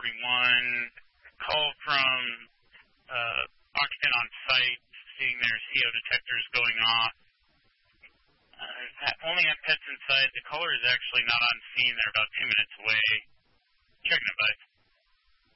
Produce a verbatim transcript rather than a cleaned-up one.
forty-one, call from uh, occupant on site, seeing their C O detectors going off. Uh, only have pets inside. The caller is actually not on scene. They're about two minutes away. Checking advice.